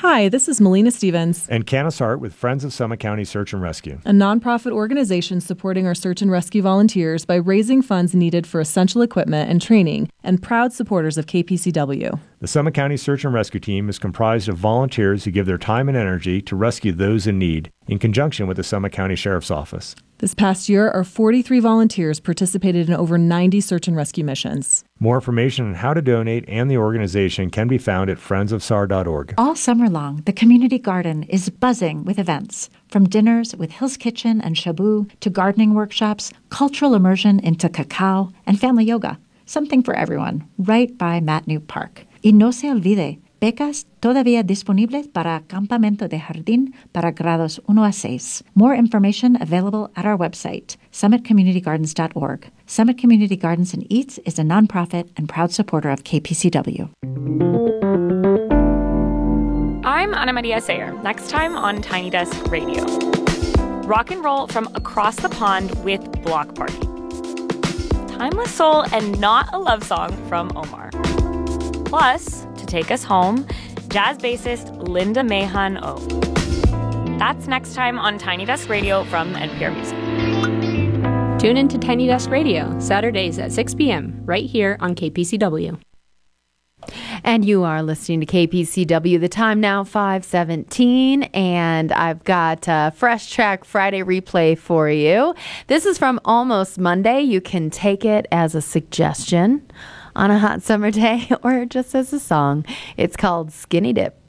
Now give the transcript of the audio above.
Hi, this is Melina Stevens. And Canis Hart with Friends of Summit County Search and Rescue, a nonprofit organization supporting our search and rescue volunteers by raising funds needed for essential equipment and training, and proud supporters of KPCW. The Summit County Search and Rescue Team is comprised of volunteers who give their time and energy to rescue those in need, in conjunction with the Summit County Sheriff's Office. This past year, our 43 volunteers participated in over 90 search and rescue missions. More information on how to donate and the organization can be found at friendsofsar.org. All summer long, the community garden is buzzing with events. From dinners with Hill's Kitchen and Shabu to gardening workshops, cultural immersion into cacao, and family yoga. Something for everyone, right by Matneup Park. Y no se olvide, becas todavía disponibles para campamento de jardín para grados 1 a 6. More information available at our website, summitcommunitygardens.org. Summit Community Gardens and Eats is a nonprofit and proud supporter of KPCW. I'm Ana Maria Sayer. Next time on Tiny Desk Radio. Rock and roll from across the pond with Block Party. Timeless soul and not a love song from Omar. Plus, to take us home, jazz bassist Linda Mahon O. That's next time on Tiny Desk Radio from NPR Music. Tune in to Tiny Desk Radio, Saturdays at 6 p.m., right here on KPCW. And you are listening to KPCW. The time now, 5:17, and I've got a Fresh Track Friday replay for you. This is from Almost Monday. You can take it as a suggestion on a hot summer day or just as a song. It's called Skinny Dip.